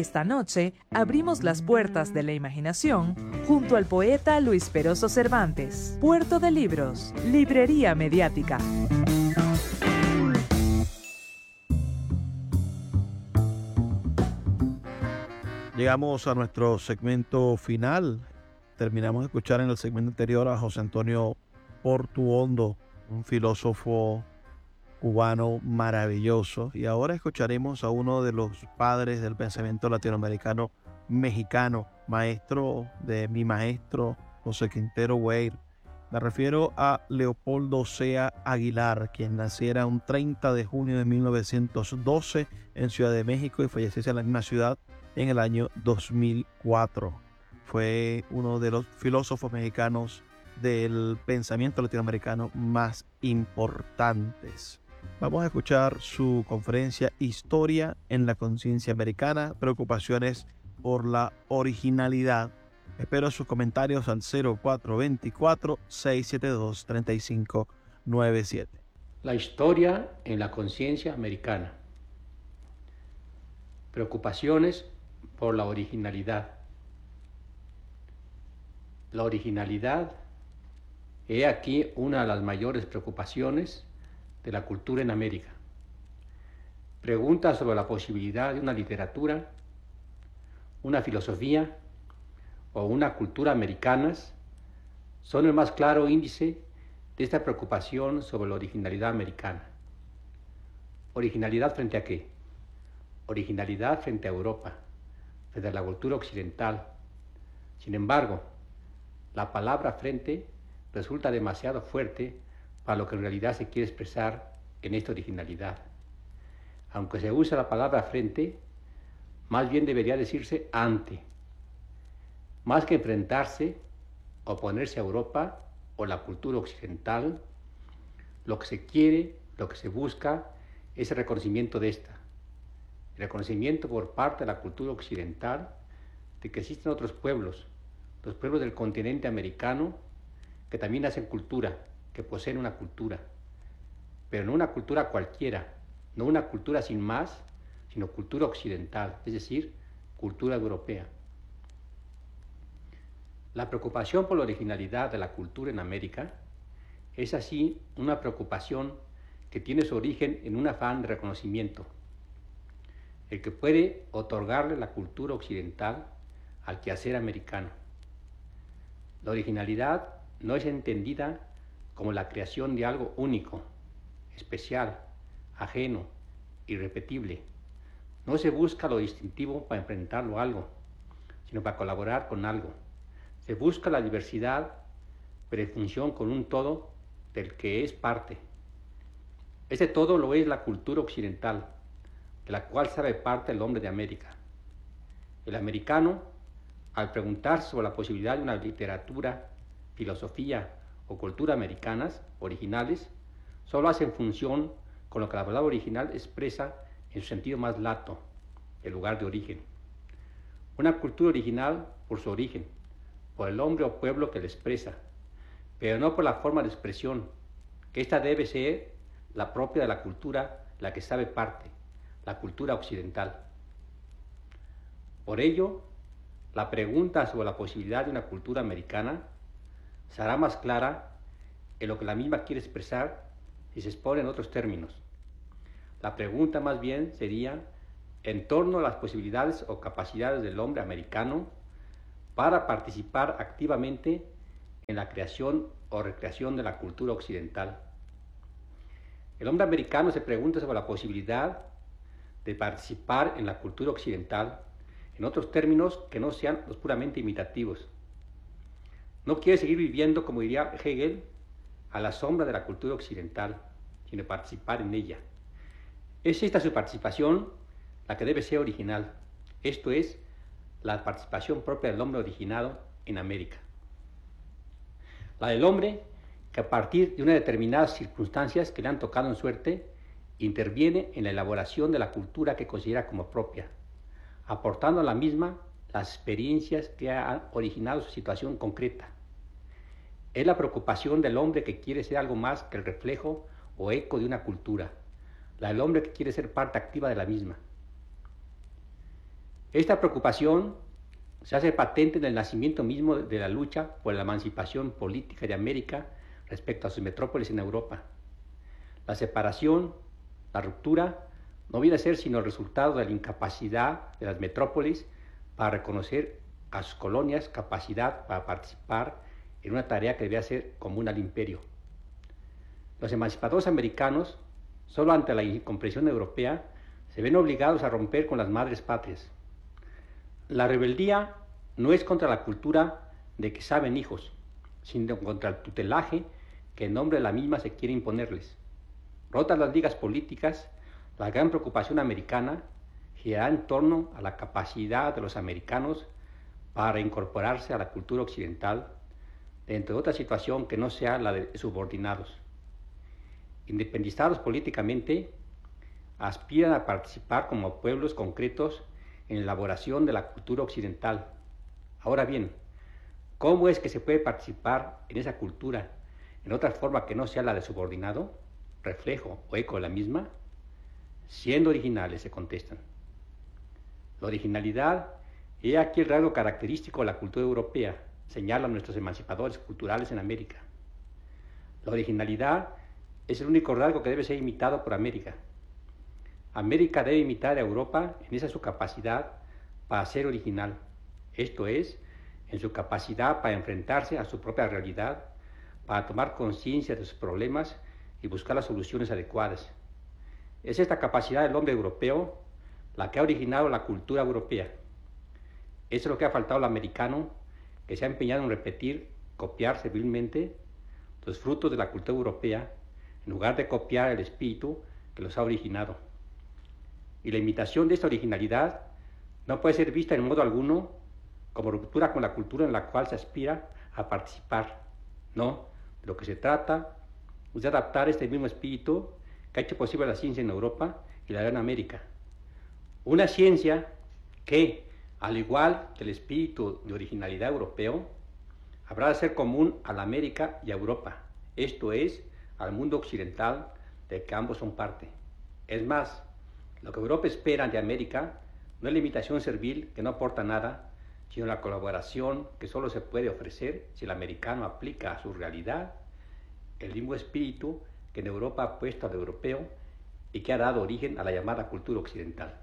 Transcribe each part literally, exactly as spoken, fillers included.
Esta noche abrimos las puertas de la imaginación junto al poeta Luis Peroso Cervantes. Puerto de Libros, Librería Mediática. Llegamos a nuestro segmento final. Terminamos de escuchar en el segmento anterior a José Antonio Portuondo, un filósofo cubano maravilloso. Y ahora escucharemos a uno de los padres del pensamiento latinoamericano mexicano, maestro de mi maestro José Quintero Weir. Me refiero a Leopoldo Sea Aguilar, quien naciera un treinta de junio de mil novecientos doce en Ciudad de México y falleciese en la misma ciudad en el año dos mil cuatro. Fue uno de los filósofos mexicanos del pensamiento latinoamericano más importantes. Vamos a escuchar su conferencia Historia en la conciencia americana, preocupaciones por la originalidad. Espero sus comentarios al cero cuatro dos cuatro, seis siete dos, tres cinco nueve siete. La historia en la conciencia americana. Preocupaciones por la originalidad. La originalidad he aquí una de las mayores preocupaciones de la cultura en América. Preguntas sobre la posibilidad de una literatura, una filosofía o una cultura americanas son el más claro índice de esta preocupación sobre la originalidad americana. ¿Originalidad frente a qué? Originalidad frente a Europa, frente a la cultura occidental. Sin embargo, la palabra frente resulta demasiado fuerte para lo que en realidad se quiere expresar en esta originalidad. Aunque se usa la palabra frente, más bien debería decirse ante. Más que enfrentarse, oponerse a Europa o la cultura occidental, lo que se quiere, lo que se busca, es el reconocimiento de esta. El reconocimiento por parte de la cultura occidental de que existen otros pueblos, los pueblos del continente americano, que también hacen cultura, que poseen una cultura, pero no una cultura cualquiera, no una cultura sin más, sino cultura occidental, es decir, cultura europea. La preocupación por la originalidad de la cultura en América es así una preocupación que tiene su origen en un afán de reconocimiento, el que puede otorgarle la cultura occidental al quehacer americano. La originalidad no es entendida como la creación de algo único, especial, ajeno, irrepetible. No se busca lo distintivo para enfrentarlo a algo, sino para colaborar con algo. Se busca la diversidad, pero en función con un todo del que es parte. Ese todo lo es la cultura occidental, de la cual sabe parte el hombre de América. El americano, al preguntar sobre la posibilidad de una literatura, filosofía o cultura americanas originales, solo hace en función con lo que la palabra original expresa en su sentido más lato, el lugar de origen. Una cultura original por su origen, por el hombre o pueblo que la expresa, pero no por la forma de expresión, que ésta debe ser la propia de la cultura, la que sabe parte, la cultura occidental. Por ello, la pregunta sobre la posibilidad de una cultura americana será más clara en lo que la misma quiere expresar si se expone en otros términos. La pregunta más bien sería en torno a las posibilidades o capacidades del hombre americano para participar activamente en la creación o recreación de la cultura occidental. El hombre americano se pregunta sobre la posibilidad de participar en la cultura occidental en otros términos que no sean los puramente imitativos. No quiere seguir viviendo, como diría Hegel, a la sombra de la cultura occidental, sino participar en ella. Es esta su participación la que debe ser original, esto es, la participación propia del hombre originado en América. La del hombre que a partir de unas determinadas circunstancias que le han tocado en suerte, interviene en la elaboración de la cultura que considera como propia, aportando a la misma las experiencias que han originado su situación concreta. Es la preocupación del hombre que quiere ser algo más que el reflejo o eco de una cultura, la del hombre que quiere ser parte activa de la misma. Esta preocupación se hace patente en el nacimiento mismo de la lucha por la emancipación política de América respecto a sus metrópolis en Europa. La separación, la ruptura, no viene a ser sino el resultado de la incapacidad de las metrópolis para reconocer a sus colonias capacidad para participar en una tarea que debía ser común al imperio. Los emancipadores americanos, solo ante la incomprensión europea, se ven obligados a romper con las madres patrias. La rebeldía no es contra la cultura de que saben hijos, sino contra el tutelaje que en nombre de la misma se quiere imponerles. Rotas las ligas políticas, la gran preocupación americana girará en torno a la capacidad de los americanos para incorporarse a la cultura occidental dentro de otra situación que no sea la de subordinados. Independizados políticamente, aspiran a participar como pueblos concretos en la elaboración de la cultura occidental. Ahora bien, ¿cómo es que se puede participar en esa cultura en otra forma que no sea la de subordinado, reflejo o eco de la misma? Siendo originales, se contestan. La originalidad es aquí el rasgo característico de la cultura europea, señalan nuestros emancipadores culturales en América. La originalidad es el único rasgo que debe ser imitado por América. América debe imitar a Europa en esa su capacidad para ser original, esto es, en su capacidad para enfrentarse a su propia realidad, para tomar conciencia de sus problemas y buscar las soluciones adecuadas. Es esta capacidad del hombre europeo la que ha originado la cultura europea. Eso es lo que ha faltado al americano, que se ha empeñado en repetir, copiar servilmente los frutos de la cultura europea, en lugar de copiar el espíritu que los ha originado. Y la imitación de esta originalidad no puede ser vista en modo alguno como ruptura con la cultura en la cual se aspira a participar. No, de lo que se trata es de adaptar este mismo espíritu que ha hecho posible la ciencia en Europa y la en América. Una ciencia que, al igual que el espíritu de originalidad europeo, habrá de ser común a la América y a Europa, esto es, al mundo occidental del que ambos son parte. Es más, lo que Europa espera de América no es la imitación servil que no aporta nada, sino la colaboración que solo se puede ofrecer si el americano aplica a su realidad el mismo espíritu que en Europa ha puesto al europeo y que ha dado origen a la llamada cultura occidental.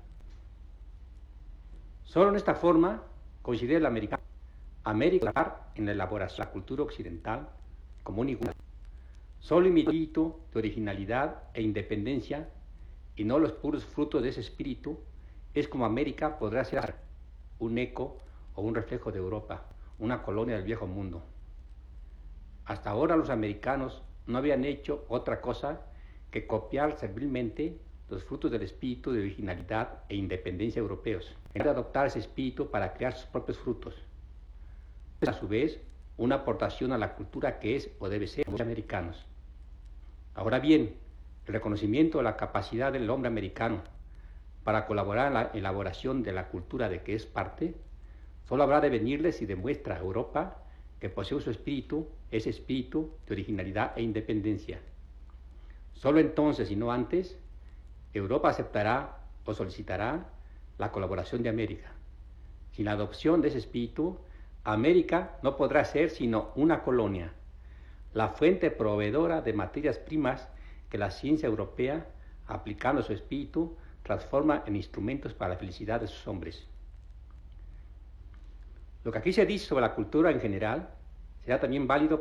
Solo en esta forma considera el americano América en la elaboración de la cultura occidental como un igual. Solo el espíritu de originalidad e independencia y no los puros frutos de ese espíritu es como América podrá ser un eco o un reflejo de Europa, una colonia del viejo mundo. Hasta ahora los americanos no habían hecho otra cosa que copiar servilmente los frutos del espíritu de originalidad e independencia europeos, en vez de adoptar ese espíritu para crear sus propios frutos. Es a su vez una aportación a la cultura que es o debe ser de los americanos. Ahora bien, el reconocimiento de la capacidad del hombre americano para colaborar en la elaboración de la cultura de que es parte, solo habrá de venirle si demuestra a Europa que posee su espíritu, ese espíritu de originalidad e independencia. Solo entonces y no antes, Europa aceptará o solicitará la colaboración de América. Sin la adopción de ese espíritu, América no podrá ser sino una colonia, la fuente proveedora de materias primas que la ciencia europea, aplicando su espíritu, transforma en instrumentos para la felicidad de sus hombres. Lo que aquí se dice sobre la cultura en general será también válido